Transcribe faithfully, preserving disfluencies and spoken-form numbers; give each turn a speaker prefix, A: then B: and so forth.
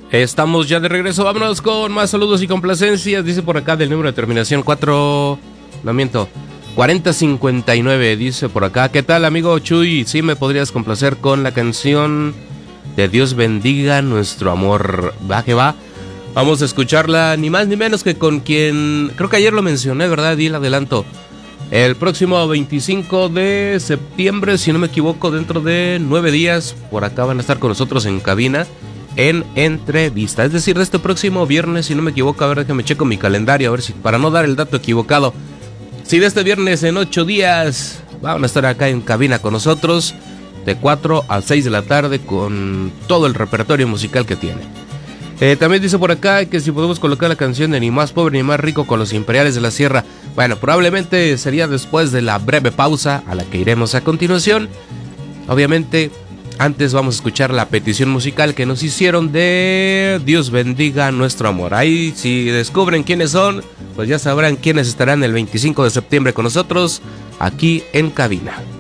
A: Estamos ya de regreso, vámonos con más saludos y complacencias. Dice por acá del número de terminación cuatro, no miento, cuarenta cincuenta y nueve. Dice por acá, ¿qué tal amigo Chuy? Sí, me podrías complacer con la canción de Dios bendiga nuestro amor. Va que va, vamos a escucharla ni más ni menos que con quien, creo que ayer lo mencioné, ¿verdad? Di el adelanto. El próximo veinticinco de septiembre, si no me equivoco, dentro de nueve días, por acá van a estar con nosotros en cabina en entrevista. Es decir, de este próximo viernes, si no me equivoco, a ver, déjame checo mi calendario, a ver si, para no dar el dato equivocado. Si de este viernes en ocho días van a estar acá en cabina con nosotros, de cuatro a seis de la tarde, con todo el repertorio musical que tiene. Eh, también dice por acá que si podemos colocar la canción de Ni más pobre ni más rico con los Imperiales de la Sierra. Bueno, probablemente sería después de la breve pausa a la que iremos a continuación. Obviamente, antes vamos a escuchar la petición musical que nos hicieron de Dios bendiga nuestro amor. Ahí, si descubren quiénes son, pues ya sabrán quiénes estarán el veinticinco de septiembre con nosotros aquí en cabina.